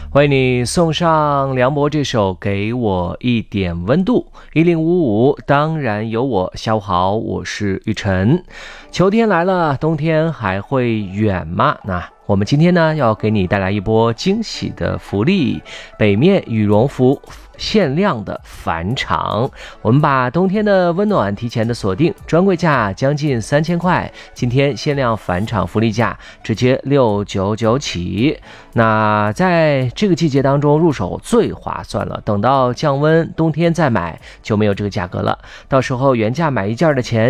为你送上梁博这首《给我一点温度》，1055当然有我。下午好，我是玉晨。秋天来了，冬天还会远吗？那我们今天呢，要给你带来一波惊喜的福利，北面羽绒服限量的返场。我们把冬天的温暖提前的锁定，专柜价将近3000块，今天限量返场福利价直接699起。那在这个季节当中入手最划算了，等到降温冬天再买就没有这个价格了，到时候原价买一件的钱